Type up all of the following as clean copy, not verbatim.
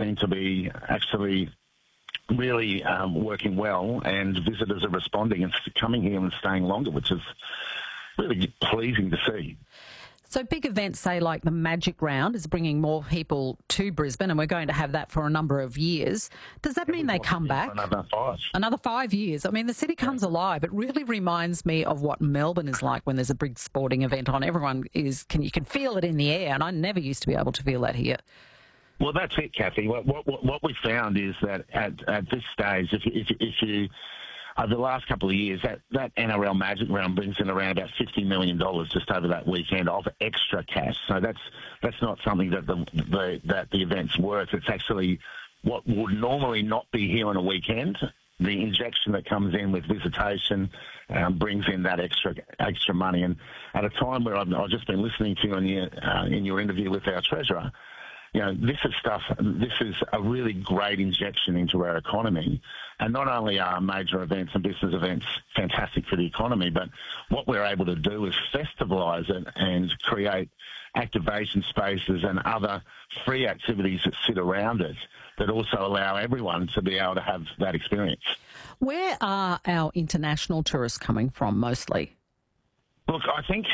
seem to be actually really working well, and visitors are responding and coming here and staying longer, which is really pleasing to see. So big events, say like the Magic Round, is bringing more people to Brisbane, and we're going to have that for a number of years. Does that mean they come back? Another 5. Another 5 years. I mean, the city comes alive. It really reminds me of what Melbourne is like when there's a big sporting event on. You can feel it in the air, and I never used to be able to feel that here. Well, that's it, Kathy. What we found is that at this stage, if you over the last couple of years, that NRL Magic Round brings in around about $50 million just over that weekend of extra cash. So that's not something that the event's worth. It's actually what would normally not be here on a weekend. The injection that comes in with visitation brings in that extra money. And at a time where I've just been listening to you in your interview with our treasurer, you know, this is a really great injection into our economy. And not only are major events and business events fantastic for the economy, but what we're able to do is festivalise it and create activation spaces and other free activities that sit around it that also allow everyone to be able to have that experience. Where are our international tourists coming from mostly? Look, I think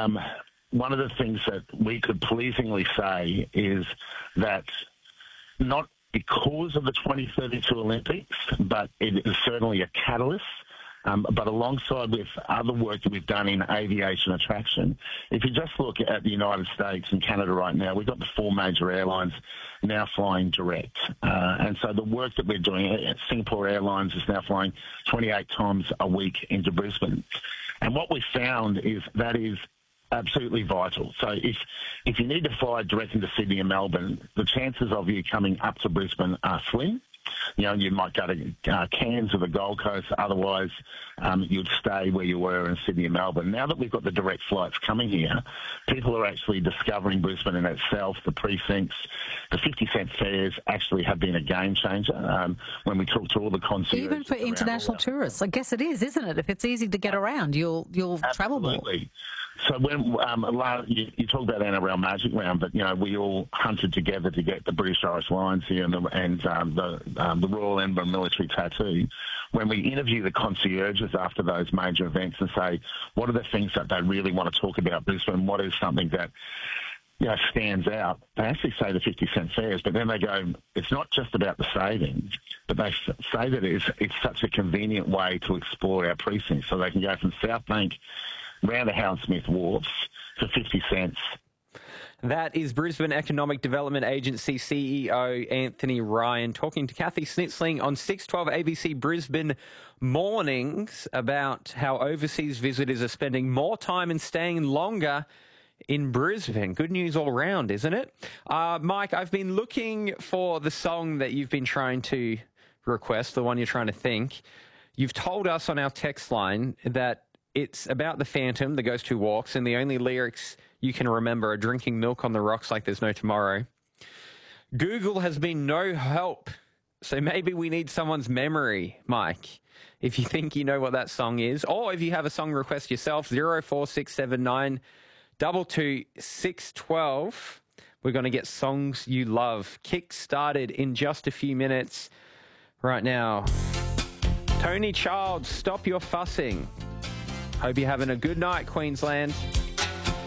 one of the things that we could pleasingly say is that not because of the 2032 Olympics, but it is certainly a catalyst. But alongside with other work that we've done in aviation attraction, if you just look at the United States and Canada right now, we've got the 4 major airlines now flying direct. And so the work that we're doing at Singapore Airlines is now flying 28 times a week into Brisbane. And what we found is that is absolutely vital. So if you need to fly direct into Sydney and Melbourne, the chances of you coming up to Brisbane are slim. You know, you might go to Cairns or the Gold Coast. Otherwise, you'd stay where you were in Sydney and Melbourne. Now that we've got the direct flights coming here, people are actually discovering Brisbane in itself, the precincts. The 50-cent fares actually have been a game changer. When we talk to all the concierges, even for international tourists, I guess it is, isn't it? If it's easy to get around, you'll travel more. Absolutely. So when you talk about NRL Magic Round, but you know we all hunted together to get the British Irish Lions here and the Royal Edinburgh Military Tattoo. When we interview the concierges after those major events and say what are the things that they really want to talk about Brisbane, what is something that stands out, they actually say the 50-cent fares, but then they go, it's not just about the savings, but they say that it's such a convenient way to explore our precincts, so they can go from South Bank round to Howard Smith Wharfs for 50 cents. That is Brisbane Economic Development Agency CEO Anthony Ryan talking to Kathy Snitzling on 612 ABC Brisbane mornings about how overseas visitors are spending more time and staying longer in Brisbane. Good news all around, isn't it? Mike, I've been looking for the song that you've been trying to request, the one you're trying to think. You've told us on our text line that it's about the Phantom, the ghost who walks, and the only lyrics you can remember are drinking milk on the rocks like there's no tomorrow. Google has been no help, so maybe we need someone's memory, Mike. If you think you know what that song is, or if you have a song request yourself, 04679 22612. We're going to get songs you love kick-started in just a few minutes. Right now, Tony Childs, Stop Your Fussing. Hope you're having a good night, Queensland.